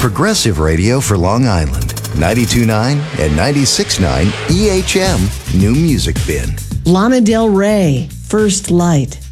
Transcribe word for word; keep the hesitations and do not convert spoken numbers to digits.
Progressive radio for Long Island. ninety-two point nine and ninety-six point nine E H M New Music Bin. Lana Del Rey, First Light.